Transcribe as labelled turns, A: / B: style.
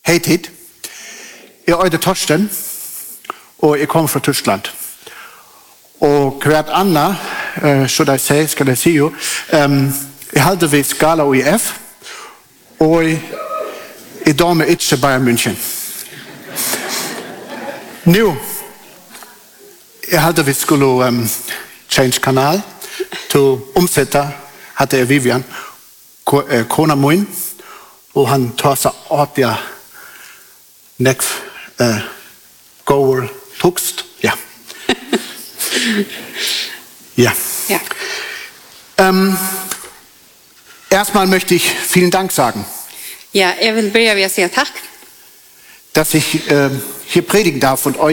A: Hej tid. Jeg er Torsten, og jeg kommer fra Tyskland. Og hvert andet, skal jeg sige, jeg halte ved Skala UIF, og jeg dømmer ikke til Bayern München. Nu, jeg halte vi skulle change kanal til omsætter, havde jeg Vivian, kona min, og han tager sig op der next goal tukst, ja. Ja.
B: Ja.
A: Erstmal möchte ich vielen Dank sagen.
B: Ja, jeg vil börja med at sige tak.
A: Dass ich hier predigen darf und euch